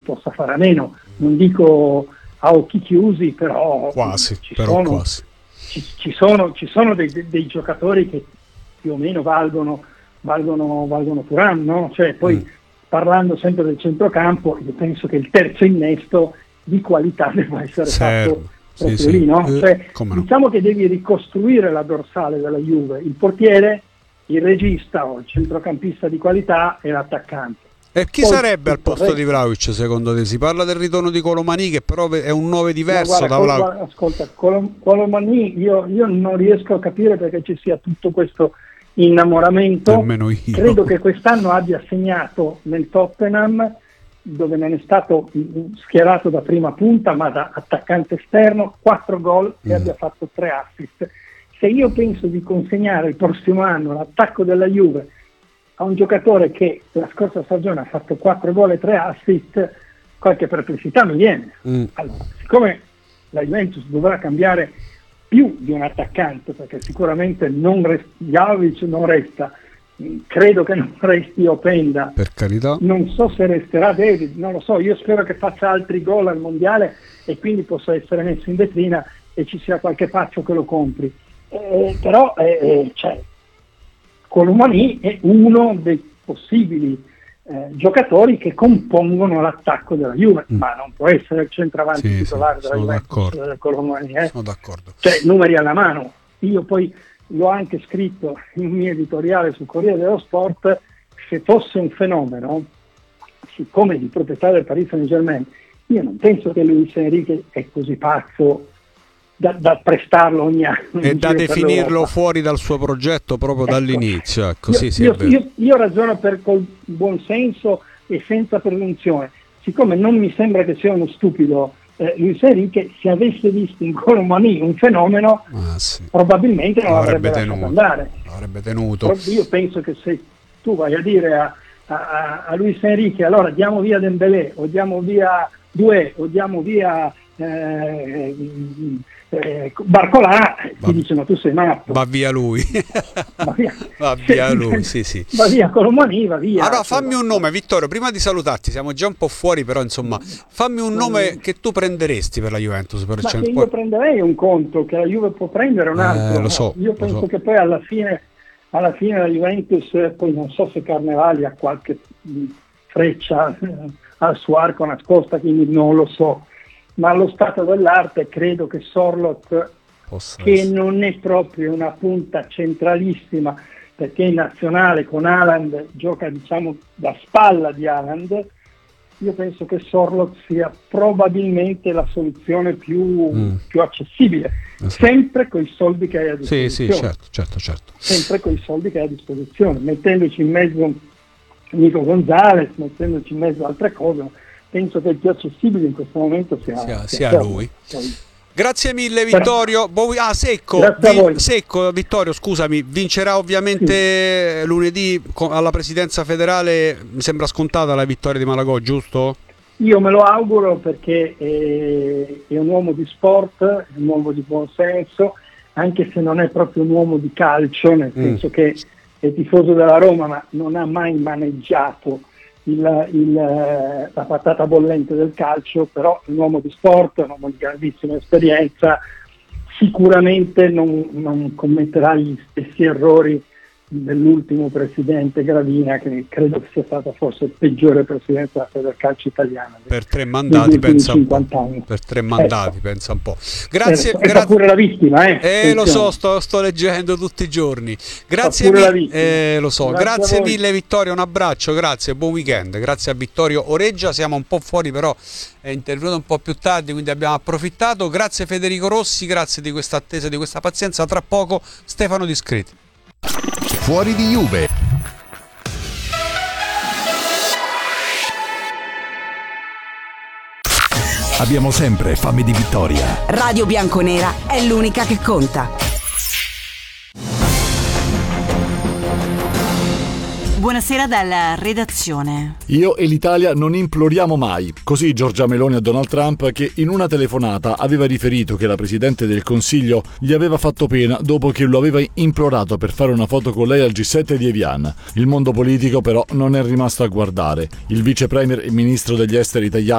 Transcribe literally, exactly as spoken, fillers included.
possa fare a meno, non dico a occhi chiusi, però quasi, ci, però sono, quasi. Ci, ci sono, ci sono dei, dei giocatori che più o meno valgono, valgono, valgono Thuram, no? Cioè, poi mm. parlando sempre del centrocampo, io penso che il terzo innesto di qualità debba essere Serve. fatto proprio sì, lì, sì. no? Eh, cioè, no? Diciamo che devi ricostruire la dorsale della Juve, il portiere, il regista o il centrocampista di qualità e l'attaccante. E chi Poi, sarebbe al posto di Vlahovic secondo te? Si parla del ritorno di Colomani, che però è un nove diverso. No, guarda, da Col- Vlahovic. guarda, ascolta, Col- Colomani io, io non riesco a capire perché ci sia tutto questo innamoramento. Nemmeno io. Credo che quest'anno abbia segnato nel Tottenham, dove non è stato schierato da prima punta ma da attaccante esterno, quattro gol e mm. abbia fatto tre assist. Se io penso di consegnare il prossimo anno l'attacco della Juve a un giocatore che la scorsa stagione ha fatto quattro gol e tre assist, qualche perplessità mi viene. Mm. Allora, siccome la Juventus dovrà cambiare più di un attaccante, perché sicuramente non rest- Vlahovic non resta, credo che non resti Openda, per carità. Non so se resterà David, non lo so, io spero che faccia altri gol al mondiale e quindi possa essere messo in vetrina e ci sia qualche pazzo che lo compri. Eh, però eh, cioè, Colomani è uno dei possibili eh, giocatori che compongono l'attacco della Juve, mm. ma non può essere il centravanti sì, titolare sì, della sono Juventus, d'accordo. Colomani, eh? Sono d'accordo. Cioè, numeri alla mano. Io poi l'ho anche scritto in un mio editoriale sul Corriere dello Sport, se fosse un fenomeno, siccome di proprietà del Paris Saint-Germain, io non penso che Luis Enrique è così pazzo da, da prestarlo ogni anno. E da definirlo fuori dal suo progetto proprio ecco. dall'inizio. Ecco, io, sì, sì, io, io, io ragiono per col buon senso e senza presunzione. Siccome non mi sembra che sia uno stupido eh, Luis Enrique, se avesse visto in Colomani un fenomeno, ah, sì. probabilmente non l'avrebbe, l'avrebbe tenuto, andare. L'avrebbe tenuto. Però io penso che se tu vai a dire a, a, a Luis Enrique allora diamo via Dembélé o diamo via Doué o diamo via eh, eh, Barcolà, va, ti dice ma tu sei matto, va via lui. va via, va via lui sì sì va via Colomani, va via. Allora fammi un nome, Vittorio, prima di salutarti, siamo già un po' fuori, però insomma fammi un nome che tu prenderesti per la Juventus per ma cento... io prenderei un conto che la Juve può prendere un altro, eh, lo so, io penso lo so. che poi alla fine alla fine la Juventus, poi non so se Carnevali ha qualche freccia al suo arco nascosta, quindi non lo so, ma allo stato dell'arte credo che Sorloth, Possa che essere. non è proprio una punta centralissima, perché in nazionale con Haaland gioca diciamo da spalla di Haaland, io penso che Sorloth sia probabilmente la soluzione più, mm. più accessibile, esatto. sempre con i soldi che hai a disposizione. Sì, sì, certo, certo, certo. Sempre con i soldi che hai a disposizione, mettendoci in mezzo Nico Gonzalez, mettendoci in mezzo altre cose, penso che il più accessibile in questo momento sia, sia, sia, sia lui. Poi. Grazie mille Vittorio. Bo- ah, Secco, vi- Secco, Vittorio, scusami, vincerà ovviamente sì. lunedì alla presidenza federale, mi sembra scontata la vittoria di Malagò, giusto? Io me lo auguro perché è, è un uomo di sport, è un uomo di buon senso, anche se non è proprio un uomo di calcio, nel senso mm. che è tifoso della Roma ma non ha mai maneggiato Il, il, la patata bollente del calcio, però è un uomo di sport, un uomo di grandissima esperienza, sicuramente non, non commetterà gli stessi errori dell'ultimo presidente Gravina, che credo che sia stata forse il peggiore presidente della Federcalcio italiana per tre mandati, pensa un po'. Anni. Per tre mandati, eh. pensa un po'. Grazie, eh, grazie. pure la vittima, eh. eh lo so, sto, sto leggendo tutti i giorni. Grazie mille, eh, lo so. Grazie, grazie mille Vittorio, un abbraccio, grazie, buon weekend. Grazie a Vittorio Oreggia, siamo un po' fuori, però è intervenuto un po' più tardi, quindi abbiamo approfittato. Grazie Federico Rossi, grazie di questa attesa, di questa pazienza. Tra poco Stefano Discreti. Fuori di Juve. Abbiamo sempre fame di vittoria. Radio Bianconera è l'unica che conta. Buonasera dalla redazione. Io e l'Italia non imploriamo mai. Così Giorgia Meloni a Donald Trump, che in una telefonata aveva riferito che la Presidente del Consiglio gli aveva fatto pena dopo che lo aveva implorato per fare una foto con lei al G sette di Evian. Il mondo politico però non è rimasto a guardare. Il vice premier e ministro degli esteri italiano